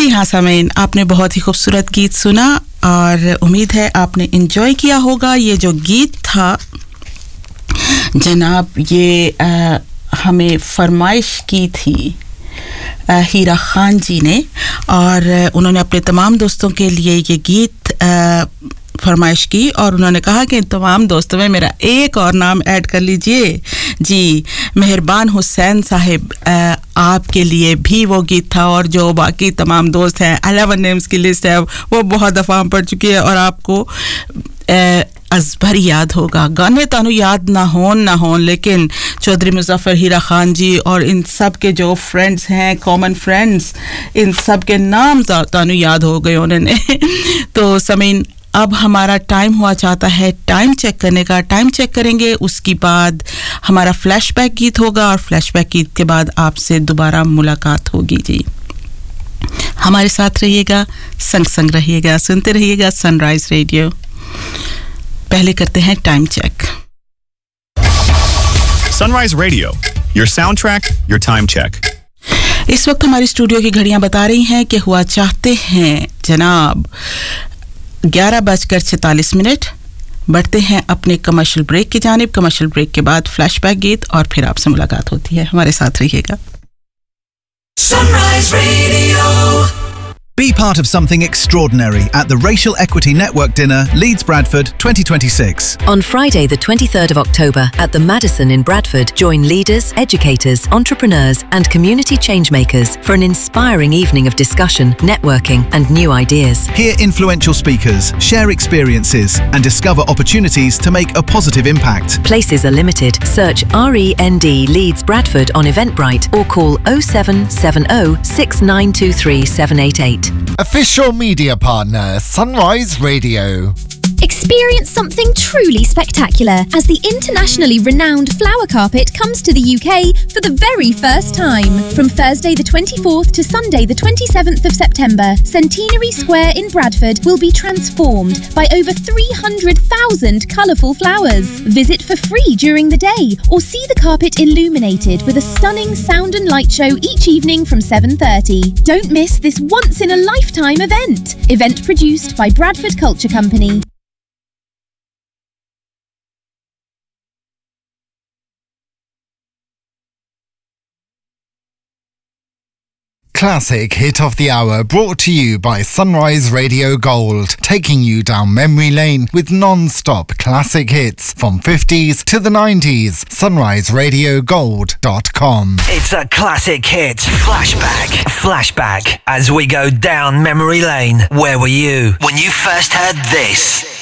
जी हाँ सामीन, आपने बहुत ही खूबसूरत गीत सुना और उम्मीद है आपने एंजॉय किया होगा। ये जो गीत था जनाब, ये हमें फरमाइश की थी हीरा खान जी ने, और उन्होंने अपने तमाम दोस्तों के लिए ये गीत फरमाइश की और उन्होंने कहा कि तमाम दोस्तों में मेरा एक और नाम ऐड कर लीजिए। जी, मेहरबान हुसैन साहिब, आपके लिए भी वो गीत था, और जो बाकी तमाम दोस्त हैं, 11 नेम्स की लिस्ट है, वो बहुत दफ़ा हम पढ़ चुकी है और आपको अज़बर याद होगा। गाने तानू याद ना होन लेकिन चौधरी मुज़फ़्फ़र, हीरा खान जी और इन सब के जो फ्रेंड्स हैं, कॉमन फ्रेंड्स, इन सब के नाम तानू याद हो गए उन्होंने। तो समीन, अब हमारा टाइम हुआ चाहता है टाइम चेक करने का। टाइम चेक करेंगे, उसके बाद हमारा फ्लैशबैक गीत होगा और फ्लैशबैक गीत के बाद आपसे दोबारा मुलाकात होगी। जी, हमारे साथ रहिएगा, संग रहिएगा, सुनते रहिएगा सनराइज रेडियो। पहले करते हैं time check. Sunrise radio, your sound track, your time check. इस वक्त हमारी स्टूडियो की घड़ियां बता रही हैं कि हुआ चाहते हैं जनाब 11:46। बढ़ते हैं अपने कमर्शियल ब्रेक की जानिब। कमर्शियल ब्रेक के बाद फ्लैशबैक गीत और फिर आपसे मुलाकात होती है। हमारे साथ रहिएगा। Sunrise Radio. Be part of something extraordinary at the Racial Equity Network Dinner, Leeds Bradford 2026. On Friday the 23rd of October at the Madison in Bradford, join leaders, educators, entrepreneurs and community changemakers for an inspiring evening of discussion, networking and new ideas. Hear influential speakers, share experiences and discover opportunities to make a positive impact. Places are limited. Search REND Leeds Bradford on Eventbrite or call 0770 6923 788. Official media partner, Sunrise Radio. Experience something truly spectacular as the internationally renowned Flower Carpet comes to the UK for the very first time. From Thursday the 24th to Sunday the 27th of September, Centenary Square in Bradford will be transformed by over 300,000 colourful flowers. Visit for free during the day or see the carpet illuminated with a stunning sound and light show each evening from 7:30. Don't miss this once-in-a-lifetime event. Event produced by Bradford Culture Company. Classic Hit of the Hour brought to you by Sunrise Radio Gold, taking you down memory lane with non-stop classic hits from 50s to the 90s. SunriseRadioGold.com. It's a classic hit. Flashback. As we go down memory lane. Where were you when you first heard this?